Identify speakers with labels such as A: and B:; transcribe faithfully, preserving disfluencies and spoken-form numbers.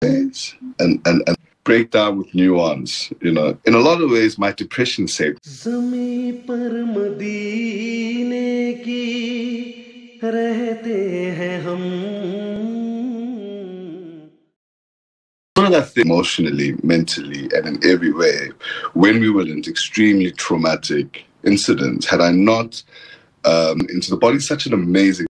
A: ways and, and, and break down with nuance. You know, in a lot of ways, my depression saved. One of that thing, emotionally, mentally, and in every way, when we were in extremely traumatic incidents, had I not um, into the body, such an amazing